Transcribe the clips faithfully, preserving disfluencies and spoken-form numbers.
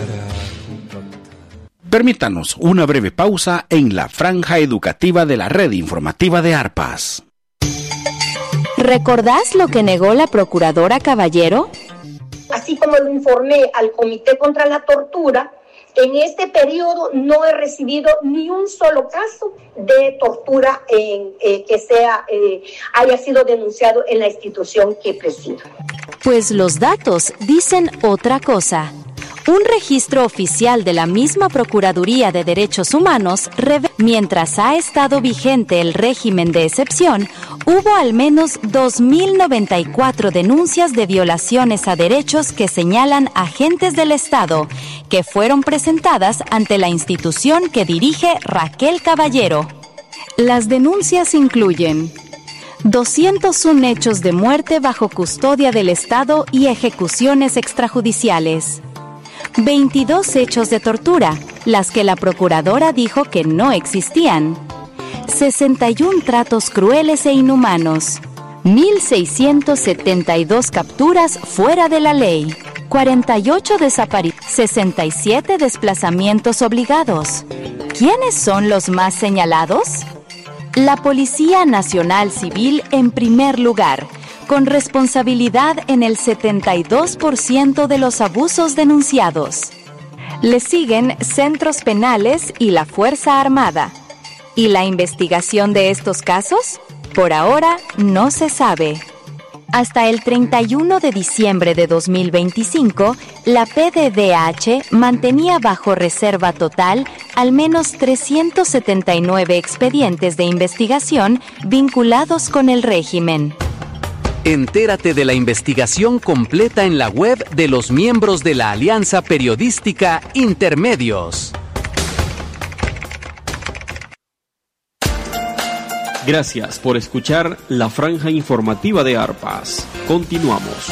Permítanos una breve pausa en la franja educativa de la red informativa de Arpas. ¿Recordás lo que negó la procuradora Caballero? Así como lo informé al Comité contra la Tortura, en este periodo no he recibido ni un solo caso de tortura en, eh, que sea, eh, haya sido denunciado en la institución que presido. Pues los datos dicen otra cosa. Un registro oficial de la misma Procuraduría de Derechos Humanos revela que mientras ha estado vigente el régimen de excepción, hubo al menos dos mil noventa y cuatro denuncias de violaciones a derechos que señalan agentes del Estado, que fueron presentadas ante la institución que dirige Raquel Caballero. Las denuncias incluyen doscientos uno hechos de muerte bajo custodia del Estado y ejecuciones extrajudiciales, veintidós hechos de tortura, las que la procuradora dijo que no existían, sesenta y uno tratos crueles e inhumanos, mil seiscientas setenta y dos capturas fuera de la ley, cuarenta y ocho desapariciones, sesenta y siete desplazamientos obligados. ¿Quiénes son los más señalados? La Policía Nacional Civil en primer lugar, con responsabilidad en el setenta y dos por ciento de los abusos denunciados. Le siguen centros penales y la Fuerza Armada. ¿Y la investigación de estos casos? Por ahora no se sabe. Hasta el treinta y uno de diciembre de dos mil veinticinco, la P D D H mantenía bajo reserva total al menos trescientos setenta y nueve expedientes de investigación vinculados con el régimen. Entérate de la investigación completa en la web de los miembros de la Alianza Periodística Intermedios. Gracias por escuchar la franja informativa de Arpas. Continuamos.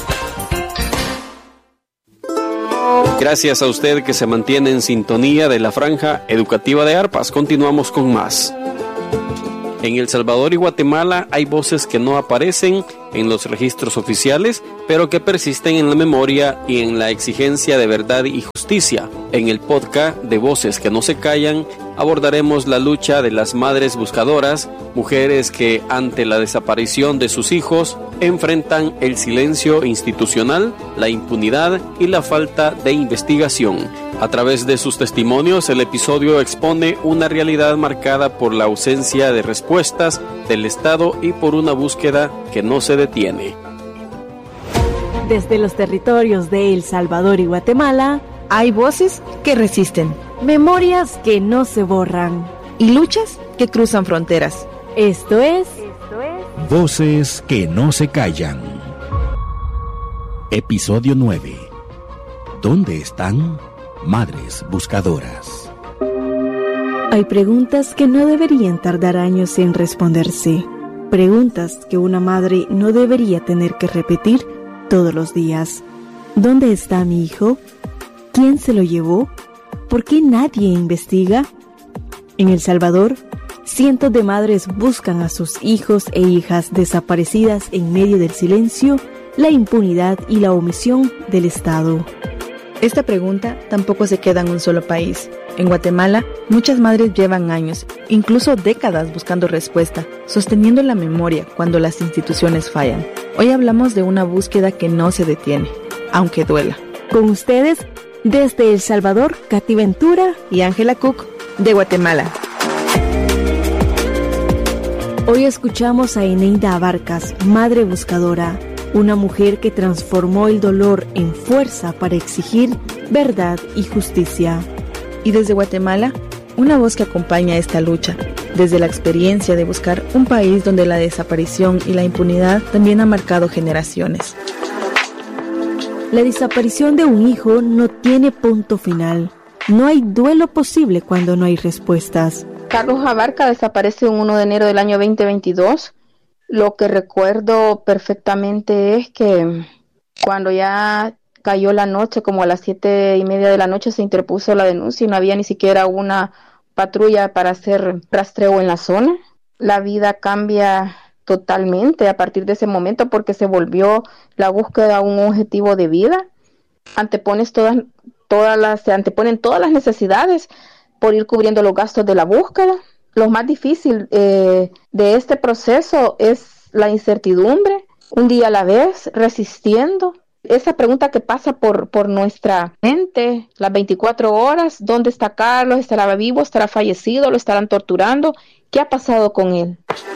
Gracias a usted que se mantiene en sintonía de la franja educativa de Arpas. Continuamos con más. En El Salvador y Guatemala hay voces que no aparecen en los registros oficiales, pero que persisten en la memoria y en la exigencia de verdad y justicia. En el podcast de Voces que no se callan, abordaremos la lucha de las madres buscadoras, mujeres que ante la desaparición de sus hijos enfrentan el silencio institucional, la impunidad y la falta de investigación. A través de sus testimonios, el episodio expone una realidad marcada por la ausencia de respuestas del Estado y por una búsqueda que no se detiene. Desde los territorios de El Salvador y Guatemala, hay voces que resisten, memorias que no se borran y luchas que cruzan fronteras. Esto es, Esto es... Voces que no se callan. Episodio nueve. ¿Dónde están madres buscadoras? Hay preguntas que no deberían tardar años en responderse. Preguntas que una madre no debería tener que repetir todos los días. ¿Dónde está mi hijo? ¿Quién se lo llevó? ¿Por qué nadie investiga? En El Salvador, cientos de madres buscan a sus hijos e hijas desaparecidas en medio del silencio, la impunidad y la omisión del Estado. Esta pregunta tampoco se queda en un solo país. En Guatemala, muchas madres llevan años, incluso décadas buscando respuesta, sosteniendo la memoria cuando las instituciones fallan. Hoy hablamos de una búsqueda que no se detiene, aunque duela. Con ustedes, desde El Salvador, Katy Ventura y Ángela Cook, de Guatemala. Hoy escuchamos a Eneida Abarcas, madre buscadora, una mujer que transformó el dolor en fuerza para exigir verdad y justicia. Y desde Guatemala, una voz que acompaña esta lucha, desde la experiencia de buscar un país donde la desaparición y la impunidad también han marcado generaciones. La desaparición de un hijo no tiene punto final. No hay duelo posible cuando no hay respuestas. Carlos Abarca desaparece el primero de enero del año veinte veintidós. Lo que recuerdo perfectamente es que cuando ya cayó la noche, como a las siete y media de la noche, se interpuso la denuncia y no había ni siquiera una patrulla para hacer rastreo en la zona. La vida cambia totalmente a partir de ese momento porque se volvió la búsqueda un objetivo de vida. Antepones todas todas las, se anteponen todas las necesidades por ir cubriendo los gastos de la búsqueda. Lo más difícil eh, de este proceso es la incertidumbre, un día a la vez, resistiendo. Esa pregunta que pasa por, por nuestra mente las veinticuatro horas, ¿dónde está Carlos? ¿Estará vivo? ¿Estará fallecido? ¿Lo estarán torturando? ¿Qué ha pasado con él?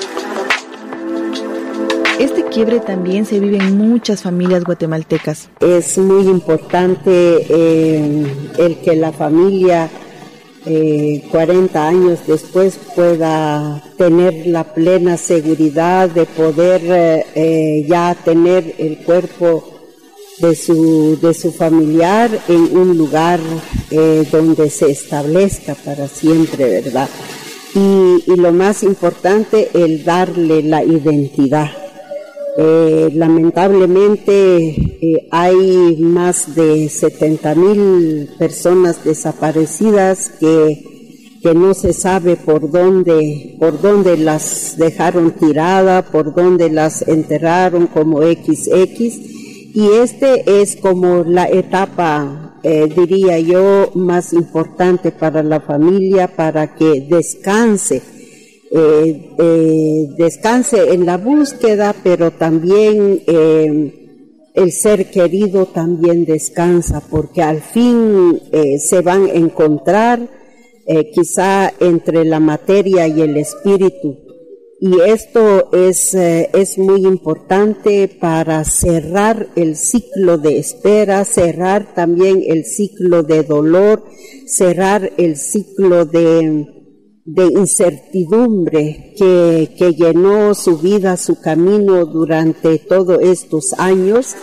Este quiebre también se vive en muchas familias guatemaltecas. Es muy importante eh, el que la familia eh, cuarenta años después pueda tener la plena seguridad de poder eh, eh, ya tener el cuerpo de su, de su familiar en un lugar eh, donde se establezca para siempre, ¿verdad? Y, y lo más importante, el darle la identidad. Eh, lamentablemente eh, hay más de setenta mil personas desaparecidas que, que no se sabe por dónde, por dónde las dejaron tiradas, por dónde las enterraron como equis equis, y este es como la etapa, eh, diría yo, más importante para la familia, para que descanse. Eh, eh, descanse en la búsqueda, pero también eh, el ser querido también descansa, porque al fin eh, se van a encontrar eh, quizá entre la materia y el espíritu, y esto es, eh, es muy importante para cerrar el ciclo de espera, cerrar también el ciclo de dolor, cerrar el ciclo de de incertidumbre que, que llenó su vida, su camino durante todos estos años.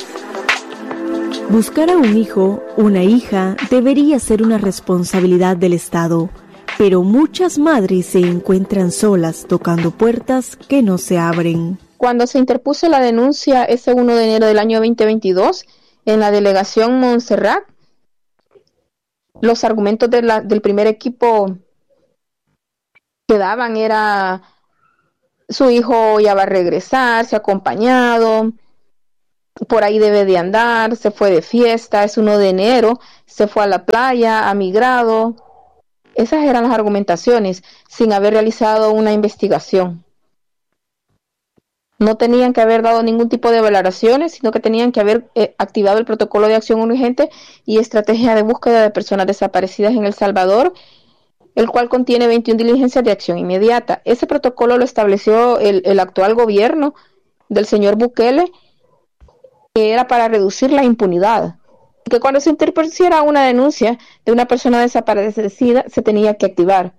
Buscar a un hijo, una hija, debería ser una responsabilidad del Estado, pero muchas madres se encuentran solas tocando puertas que no se abren. Cuando se interpuso la denuncia ese primero de enero del año veinte veintidós en la delegación Montserrat, los argumentos de la, del primer equipo que daban era: su hijo ya va a regresar, se ha acompañado, por ahí debe de andar, se fue de fiesta, es primero de enero, se fue a la playa, ha migrado. Esas eran las argumentaciones, sin haber realizado una investigación. No tenían que haber dado ningún tipo de valoraciones, sino que tenían que haber eh, activado el protocolo de acción urgente y estrategia de búsqueda de personas desaparecidas en El Salvador, el cual contiene veintiuna diligencias de acción inmediata. Ese protocolo lo estableció el, el actual gobierno del señor Bukele, que era para reducir la impunidad. Que cuando se interpusiera una denuncia de una persona desaparecida, se tenía que activar.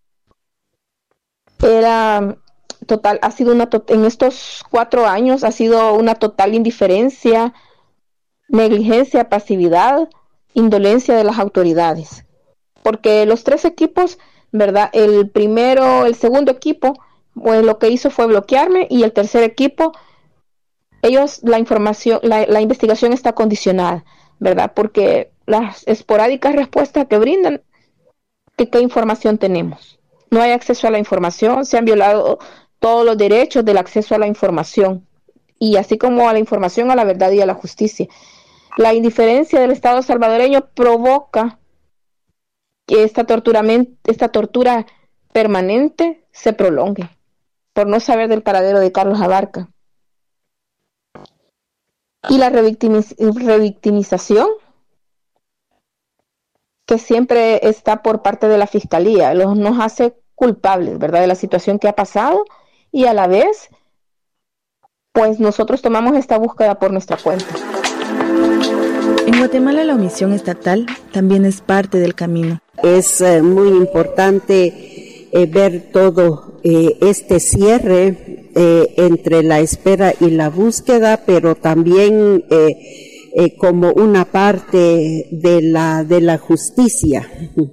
Era total, ha sido una to- en estos cuatro años ha sido una total indiferencia, negligencia, pasividad, indolencia de las autoridades. Porque los tres equipos, ¿verdad? El primero, el segundo equipo, pues lo que hizo fue bloquearme, y el tercer equipo, ellos, la información, la, la investigación está condicionada, ¿verdad? Porque las esporádicas respuestas que brindan, ¿qué, qué información tenemos? No hay acceso a la información, se han violado todos los derechos del acceso a la información, y así como a la información, a la verdad y a la justicia. La indiferencia del Estado salvadoreño provoca que esta tortura, esta tortura permanente se prolongue, por no saber del paradero de Carlos Abarca. Y la revictimiz- revictimización que siempre está por parte de la Fiscalía, los, nos hace culpables, ¿verdad?, de la situación que ha pasado, y a la vez, pues nosotros tomamos esta búsqueda por nuestra cuenta. En Guatemala la omisión estatal también es parte del camino. Es eh, muy importante eh, ver todo eh, este cierre eh, entre la espera y la búsqueda, pero también eh, eh, como una parte de la de la justicia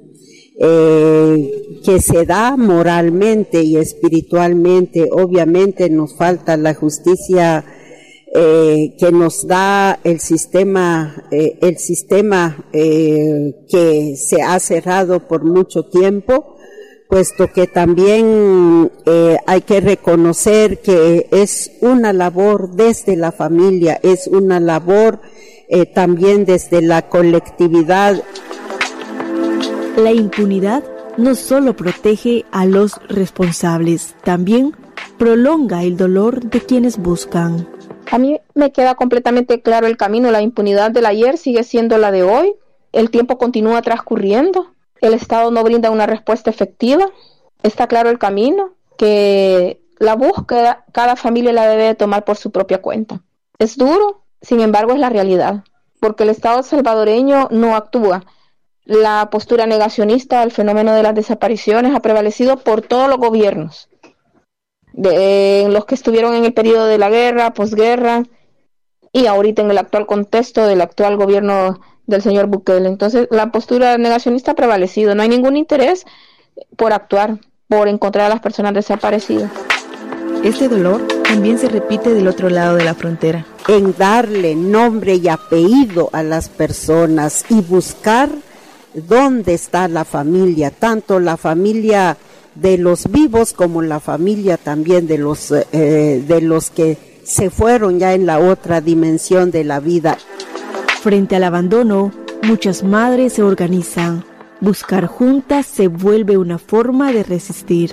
eh, que se da moralmente y espiritualmente. Obviamente nos falta la justicia Eh, que nos da el sistema, eh, el sistema eh, que se ha cerrado por mucho tiempo, puesto que también eh, hay que reconocer que es una labor desde la familia, es una labor eh, también desde la colectividad. La impunidad no solo protege a los responsables, también prolonga el dolor de quienes buscan. A mí me queda completamente claro el camino. La impunidad del ayer sigue siendo la de hoy. El tiempo continúa transcurriendo. El Estado no brinda una respuesta efectiva. Está claro el camino, que la búsqueda cada familia la debe tomar por su propia cuenta. Es duro, sin embargo es la realidad, porque el Estado salvadoreño no actúa. La postura negacionista al fenómeno de las desapariciones ha prevalecido por todos los gobiernos, de los que estuvieron en el periodo de la guerra, posguerra, y ahorita en el actual contexto del actual gobierno del señor Bukele. Entonces la postura negacionista ha prevalecido, no hay ningún interés por actuar, por encontrar a las personas desaparecidas. Este dolor también se repite del otro lado de la frontera. En darle nombre y apellido a las personas y buscar dónde está la familia, tanto la familia de los vivos como la familia también de los, eh, de los que se fueron ya en la otra dimensión de la vida. Frente al abandono, muchas madres se organizan. Buscar juntas se vuelve una forma de resistir.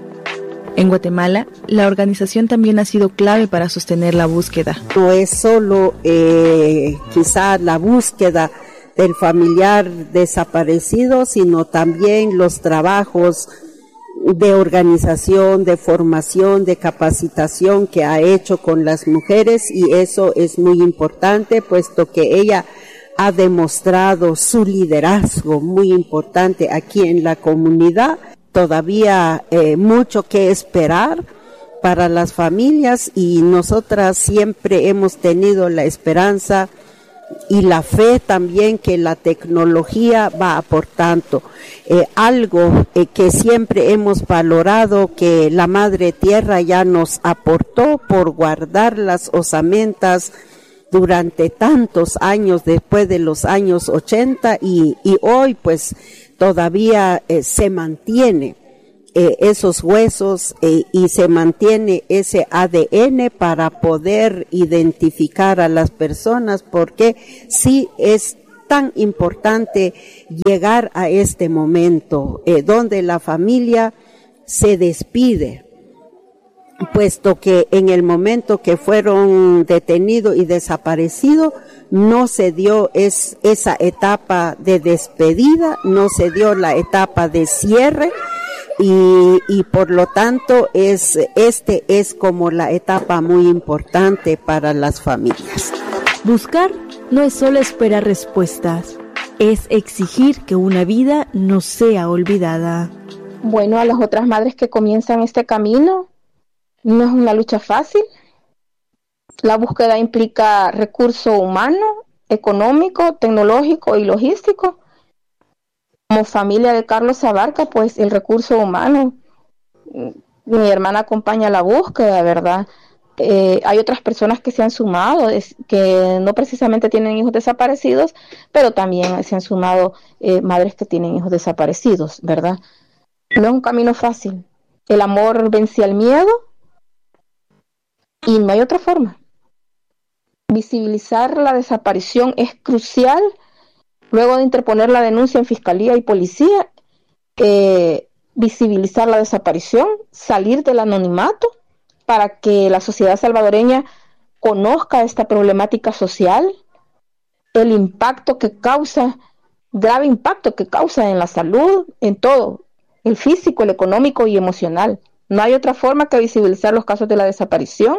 En Guatemala, la organización también ha sido clave para sostener la búsqueda. No es solo eh, quizá la búsqueda del familiar desaparecido, sino también los trabajos de organización, de formación, de capacitación que ha hecho con las mujeres, y eso es muy importante, puesto que ella ha demostrado su liderazgo muy importante aquí en la comunidad. Todavía eh, mucho que esperar para las familias, y nosotras siempre hemos tenido la esperanza y la fe también que la tecnología va aportando. Eh, algo eh, que siempre hemos valorado, que la Madre Tierra ya nos aportó por guardar las osamentas durante tantos años, después de los años ochenta, y, y hoy pues todavía eh, se mantiene eh, esos huesos eh, y se mantiene ese A D N para poder identificar a las personas, porque sí es tan importante llegar a este momento eh, donde la familia se despide, puesto que en el momento que fueron detenidos y desaparecidos no se dio es, esa etapa de despedida, no se dio la etapa de cierre, y, y por lo tanto es este es como la etapa muy importante para las familias. Buscar no es solo esperar respuestas, es exigir que una vida no sea olvidada. Bueno, a las otras madres que comienzan este camino, no es una lucha fácil. La búsqueda implica recurso humano, económico, tecnológico y logístico. Como familia de Carlos Abarca, pues el recurso humano, mi hermana acompaña la búsqueda, ¿verdad? Eh, hay otras personas que se han sumado, es, que no precisamente tienen hijos desaparecidos, pero también se han sumado eh, madres que tienen hijos desaparecidos, ¿verdad? No es un camino fácil. El amor vence al miedo y no hay otra forma. Visibilizar la desaparición es crucial. Luego de interponer la denuncia en Fiscalía y Policía, eh, visibilizar la desaparición, salir del anonimato para que la sociedad salvadoreña conozca esta problemática social, el impacto que causa, grave impacto que causa en la salud, en todo, el físico, el económico y emocional. No hay otra forma que visibilizar los casos de la desaparición.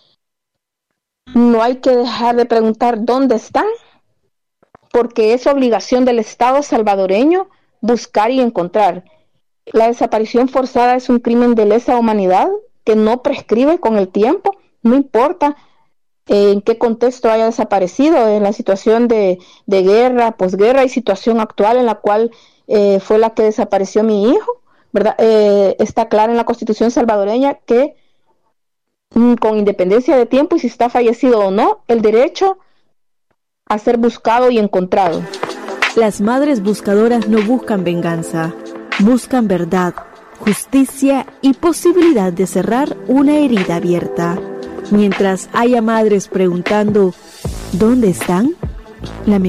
No hay que dejar de preguntar dónde están, porque es obligación del Estado salvadoreño buscar y encontrar. La desaparición forzada es un crimen de lesa humanidad que no prescribe con el tiempo, no importa eh, en qué contexto haya desaparecido, en la situación de, de guerra, posguerra y situación actual en la cual eh, fue la que desapareció mi hijo, ¿verdad? Eh, está claro en la Constitución salvadoreña que mm, con independencia de tiempo y si está fallecido o no, el derecho a ser buscado y encontrado. Las madres buscadoras no buscan venganza, buscan verdad, justicia y posibilidad de cerrar una herida abierta. Mientras haya madres preguntando ¿dónde están?, la